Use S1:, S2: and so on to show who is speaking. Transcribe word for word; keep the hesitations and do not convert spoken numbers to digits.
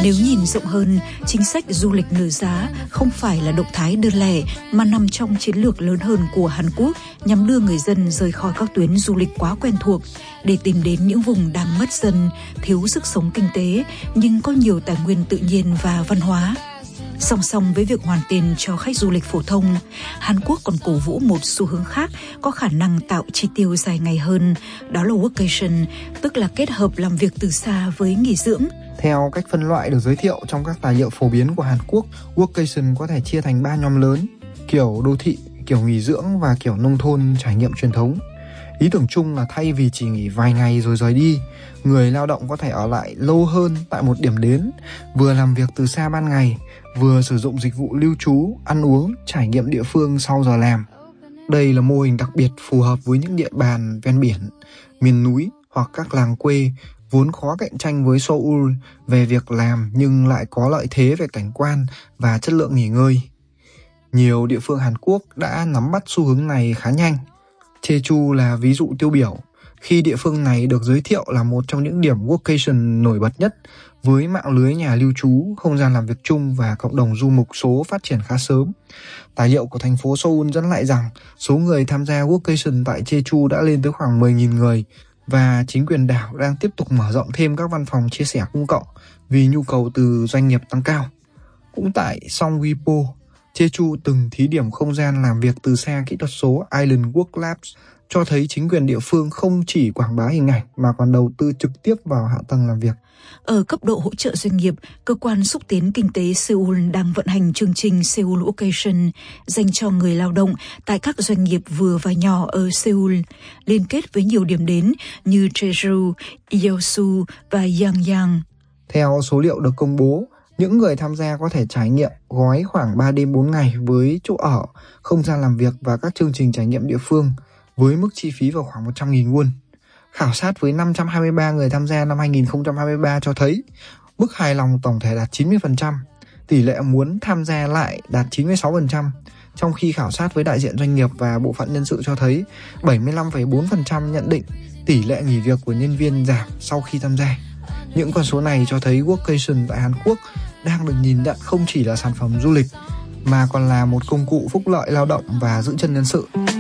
S1: Nếu nhìn rộng hơn, chính sách du lịch nửa giá không phải là động thái đơn lẻ mà nằm trong chiến lược lớn hơn của Hàn Quốc nhằm đưa người dân rời khỏi các tuyến du lịch quá quen thuộc để tìm đến những vùng đang mất dần, thiếu sức sống kinh tế nhưng có nhiều tài nguyên tự nhiên và văn hóa. Song song với việc hoàn tiền cho khách du lịch phổ thông, Hàn Quốc còn cổ vũ một xu hướng khác có khả năng tạo chi tiêu dài ngày hơn, đó là workation, tức là kết hợp làm việc từ xa với nghỉ dưỡng.
S2: Theo cách phân loại được giới thiệu trong các tài liệu phổ biến của Hàn Quốc, workation có thể chia thành ba nhóm lớn: kiểu đô thị, kiểu nghỉ dưỡng và kiểu nông thôn trải nghiệm truyền thống. Ý tưởng chung là thay vì chỉ nghỉ vài ngày rồi rời đi, người lao động có thể ở lại lâu hơn tại một điểm đến, vừa làm việc từ xa ban ngày, vừa sử dụng dịch vụ lưu trú, ăn uống, trải nghiệm địa phương sau giờ làm. Đây là mô hình đặc biệt phù hợp với những địa bàn ven biển, miền núi hoặc các làng quê vốn khó cạnh tranh với Seoul về việc làm nhưng lại có lợi thế về cảnh quan và chất lượng nghỉ ngơi. Nhiều địa phương Hàn Quốc đã nắm bắt xu hướng này khá nhanh. Jeju là ví dụ tiêu biểu, khi địa phương này được giới thiệu là một trong những điểm workation nổi bật nhất, với mạng lưới nhà lưu trú, không gian làm việc chung và cộng đồng du mục số phát triển khá sớm. Tài liệu của thành phố Seoul dẫn lại rằng số người tham gia workation tại Jeju đã lên tới khoảng mười nghìn người, và chính quyền đảo đang tiếp tục mở rộng thêm các văn phòng chia sẻ công cộng vì nhu cầu từ doanh nghiệp tăng cao. Cũng tại Songwipo, Jeju từng thí điểm không gian làm việc từ xa kỹ thuật số Island Work Labs, cho thấy chính quyền địa phương không chỉ quảng bá hình ảnh mà còn đầu tư trực tiếp vào hạ tầng làm việc.
S1: Ở cấp độ hỗ trợ doanh nghiệp, cơ quan xúc tiến kinh tế Seoul đang vận hành chương trình Seoul Workation dành cho người lao động tại các doanh nghiệp vừa và nhỏ ở Seoul, liên kết với nhiều điểm đến như Jeju, Yeosu và Yangyang.
S2: Theo số liệu được công bố, những người tham gia có thể trải nghiệm gói khoảng ba đêm bốn ngày với chỗ ở, không gian làm việc và các chương trình trải nghiệm địa phương, với mức chi phí vào khoảng một trăm nghìn won. Khảo sát với năm trăm hai mươi ba người tham gia năm hai nghìn không trăm hai mươi ba cho thấy mức hài lòng tổng thể đạt chín mươi phần trăm, tỷ lệ muốn tham gia lại đạt chín mươi sáu phần trăm, trong khi khảo sát với đại diện doanh nghiệp và bộ phận nhân sự cho thấy bảy mươi lăm phẩy bốn phần trăm nhận định tỷ lệ nghỉ việc của nhân viên giảm sau khi tham gia. Những con số này cho thấy workation tại Hàn Quốc đang được nhìn nhận không chỉ là sản phẩm du lịch mà còn là một công cụ phúc lợi lao động và giữ chân nhân sự.